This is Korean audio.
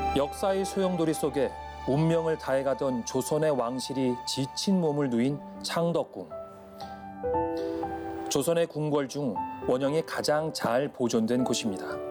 역사의 소용돌이 속에 운명을 다해가던 조선의 왕실이 지친 몸을 누인 창덕궁. 조선의 궁궐 중 원형이 가장 잘 보존된 곳입니다.